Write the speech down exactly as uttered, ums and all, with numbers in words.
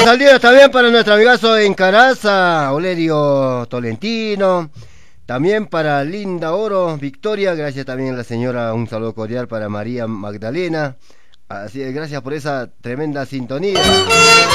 al día también para nuestro amigazo en Caraza, Olerio Tolentino. También para Linda Oro, Victoria, gracias también a la señora, un saludo cordial para María Magdalena. Así es, gracias por esa tremenda sintonía.